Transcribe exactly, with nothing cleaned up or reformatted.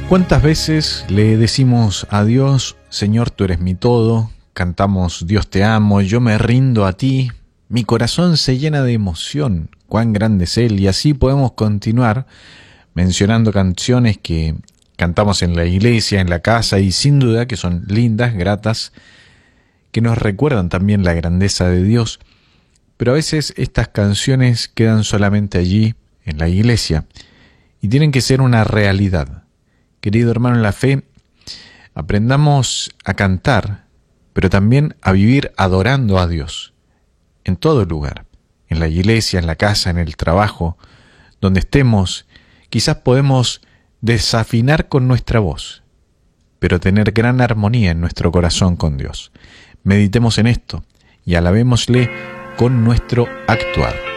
¿Cuántas veces le decimos a Dios, Señor, tú eres mi todo? Cantamos, Dios te amo, yo me rindo a ti. Mi corazón se llena de emoción, cuán grande es Él. Y así podemos continuar mencionando canciones que cantamos en la iglesia, en la casa, y sin duda que son lindas, gratas, que nos recuerdan también la grandeza de Dios. Pero a veces estas canciones quedan solamente allí, en la iglesia, y tienen que ser una realidad. Querido hermano en la fe, aprendamos a cantar, pero también a vivir adorando a Dios, en todo lugar, en la iglesia, en la casa, en el trabajo, donde estemos. Quizás podemos desafinar con nuestra voz, pero tener gran armonía en nuestro corazón con Dios. Meditemos en esto y alabémosle con nuestro actuar.